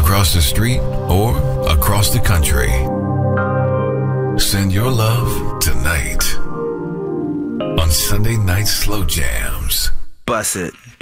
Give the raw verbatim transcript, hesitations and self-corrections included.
across the street, or across the country. Send your love tonight on Sunday Night Slow Jams. Bust it.